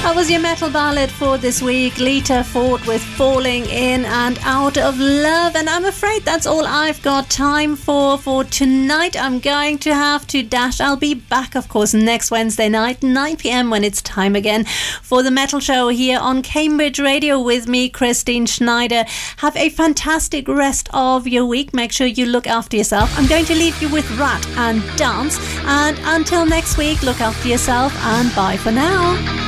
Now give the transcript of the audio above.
That was your metal ballad for this week. Lita Ford with Falling In and Out of Love. And I'm afraid that's all I've got time for tonight. I'm going to have to dash. I'll be back, of course, next Wednesday night, 9 p.m, when it's time again for the Metal Show here on Cambridge Radio with me, Christine Schneider. Have a fantastic rest of your week. Make sure you look after yourself. I'm going to leave you with Rat and Dance. And until next week, look after yourself and bye for now.